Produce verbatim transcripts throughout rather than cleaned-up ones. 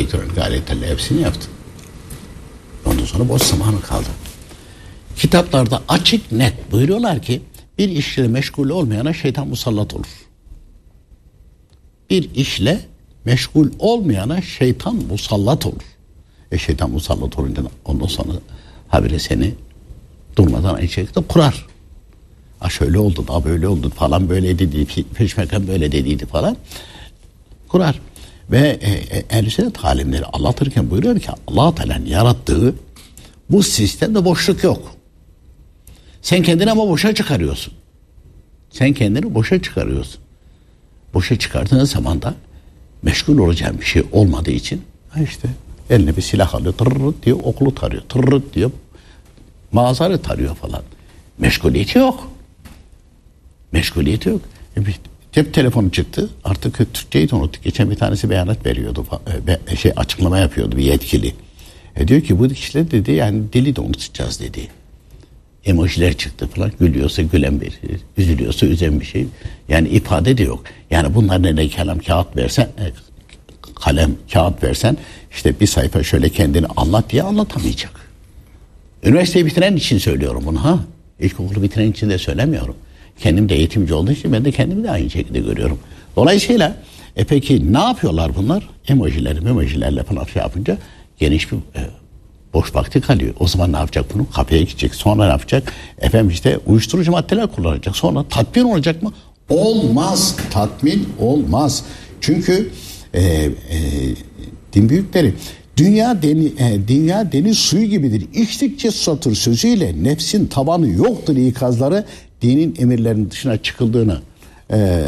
elektronik aletlerle hepsini yaptı. Ondan sonra boş zamanı kaldı. Kitaplarda açık net buyuruyorlar ki bir işle meşgul olmayana şeytan musallat olur. Bir işle meşgul olmayana şeytan musallat olur. E şeytan musallat olunca ondan sonra habire seni durmadan aynı şekilde kurar. Ha şöyle oldu da böyle oldu falan böyle dedi, peşmekan böyle dediydi falan kurar. Ve e, Ehl-i Sünnet alimleri anlatırken buyuruyor ki Allah-u Teala'nın yarattığı bu sistemde boşluk yok. Sen kendini ama boşa çıkarıyorsun. Sen kendini boşa çıkarıyorsun. Boşa çıkardığın zaman da meşgul olacağın bir şey olmadığı için ha işte eline bir silah alıyor, tırırıt diyor, okulu tarıyor, tırırıt diyor, mağazarı tarıyor falan. Meşguliyeti yok. Meşguliyeti yok. E bir cep telefonu çıktı. Artık Türkçeyi de unuttuk. Geçen bir tanesi beyanat veriyordu. E, şey açıklama yapıyordu bir yetkili. E diyor ki bu kişiler dedi yani dili de unutacağız dedi. Emojiler çıktı falan. Gülüyorsa gülen bir şey, üzülüyorsa üzen bir şey. Yani ifade de yok. Yani bunlar ne kalem kağıt versen, kalem kağıt versen işte bir sayfa şöyle kendini anlat diye anlatamayacak. Üniversiteyi bitiren için söylüyorum bunu ha. İlkokulu bitiren için de söylemiyorum. Kendim de eğitimci olduğu için ben de kendimi de aynı şekilde görüyorum. Dolayısıyla e peki ne yapıyorlar bunlar? Emojileri, emojilerle falan şey yapınca geniş bir e, boş vakti kalıyor. O zaman ne yapacak bunu? Kafeye gidecek. Sonra ne yapacak? Efendim işte uyuşturucu maddeler kullanacak. Sonra tatmin olacak mı? Olmaz. Tatmin olmaz. Çünkü e, e, din büyükleri dünya deni, e, dünya deniz suyu gibidir. İçtikçe susatır sözüyle nefsin tabanı yoktur ikazları dinin emirlerinin dışına çıkıldığını e,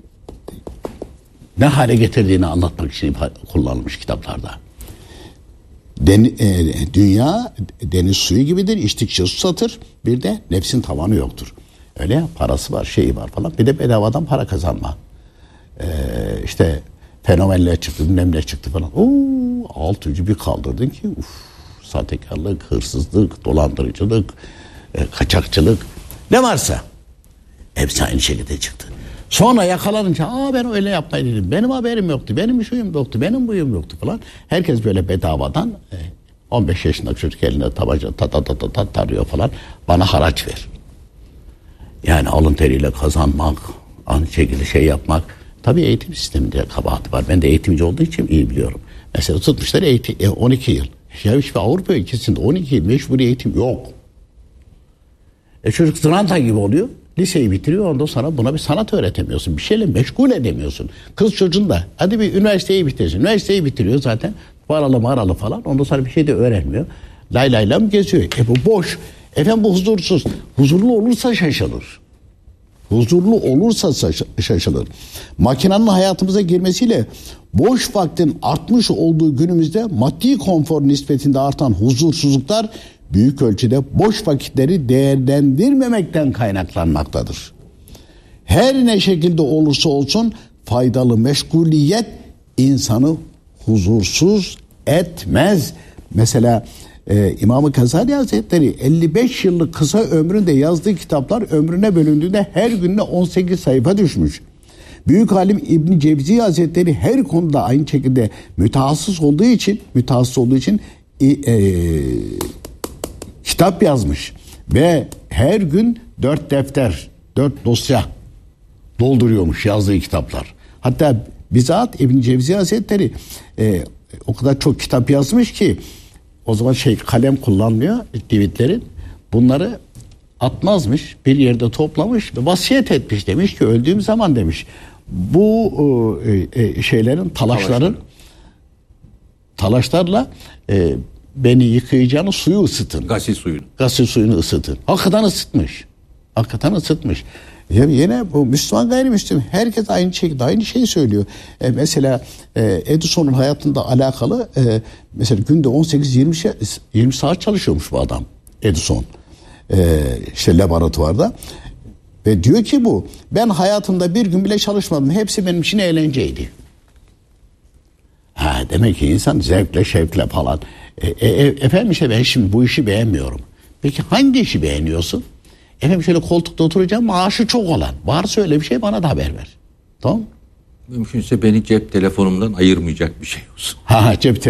ne hale getirdiğini anlatmak için kullanılmış kitaplarda. Den, e, dünya deniz suyu gibidir. İçtikçe susatır. Bir de nefsin tavanı yoktur. Öyle ya, parası var, şeyi var falan. Bir de bedavadan para kazanma. E, işte fenomenler çıktı, bilmem ne çıktı falan. Oo, alt ucu bir kaldırdın ki uf, sahtekarlık, hırsızlık, dolandırıcılık, e, kaçakçılık ne varsa hepsi aynı şekilde çıktı. Sonra yakalanınca aa ben öyle yapmayı dedim. Benim haberim yoktu. Benim şuyum yoktu. Benim buyum yoktu falan. Herkes böyle bedavadan e, on beş yaşındaki çocuk elinde tabanca ta ta ta ta ta tarıyor falan. Bana haraç ver. Yani alın teriyle kazanmak, aynı şekilde şey yapmak. Tabii eğitim sisteminde kabahati var. Ben de eğitimci olduğu için iyi biliyorum. Mesela tutmuşlar eğitim, e, on iki yıl. Ya hiçbir Avrupa ülkesinde on iki yıl mecburi eğitim yok. E çocuk zıranta gibi oluyor. Liseyi bitiriyor, ondan sonra buna bir sanat öğretemiyorsun. Bir şeyle meşgul edemiyorsun. Kız çocuğun da hadi bir üniversiteyi bitirsin. Üniversiteyi bitiriyor zaten. Paralı maralı falan. Ondan sonra bir şey de öğrenmiyor. Lay lay lam geziyor. E bu boş. Efendim bu huzursuz. Huzurlu olursa şaşılır. Huzurlu olursa şaşılır. Makinenin hayatımıza girmesiyle boş vaktin artmış olduğu günümüzde maddi konfor nispetinde artan huzursuzluklar büyük ölçüde boş vakitleri değerlendirmemekten kaynaklanmaktadır. Her ne şekilde olursa olsun faydalı meşguliyet insanı huzursuz etmez. Mesela e, İmam-ı Gazali Hazretleri elli beş yıllık kısa ömründe yazdığı kitaplar ömrüne bölündüğünde her günde on sekiz sayfa düşmüş. Büyük alim İbn Cevzi Hazretleri her konuda aynı şekilde mütehassıs olduğu için mütehassıs olduğu için e, e, kitap yazmış ve her gün dört defter, dört dosya dolduruyormuş yazdığı kitaplar. Hatta bizzat İbn Cevzi Hazretleri e, o kadar çok kitap yazmış ki o zaman şey kalem kullanmıyor divitlerin. Bunları atmazmış, bir yerde toplamış ve vasiyet etmiş, demiş ki öldüğüm zaman demiş bu e, e, şeylerin talaşların talaşlarla e, beni yıkayacağını suyu ısıtın. Gasil suyunu. Gasil suyunu ısıtın. Hakikaten ısıtmış. Hakikaten ısıtmış. Ya yine bu Müslüman gayrimüslim herkes aynı şekilde aynı şeyi söylüyor. E, mesela e, Edison'un hayatında alakalı e, mesela günde on sekiz yirmi saat çalışıyormuş bu adam Edison. E, işte laboratuvarda. Ve diyor ki bu ben hayatımda bir gün bile çalışmadım. Hepsi benim için eğlenceydi. Ha, demek ki insan zevkle şevkle falan. E, e, efendim işte ben şimdi bu işi beğenmiyorum. Peki hangi işi beğeniyorsun? Efendim şöyle koltukta oturacağım maaşı çok olan. Varsa öyle bir şey bana da haber ver. Tamam. Mümkünse beni cep telefonumdan ayırmayacak bir şey olsun. Ha cep